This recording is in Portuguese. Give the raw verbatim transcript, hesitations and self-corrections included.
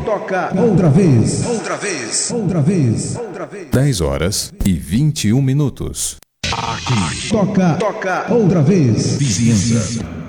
toca outra vez, outra vez, outra vez, outra vez. dez horas e vinte e um minutos. Aqui toca, toca outra vez. Vizinhança.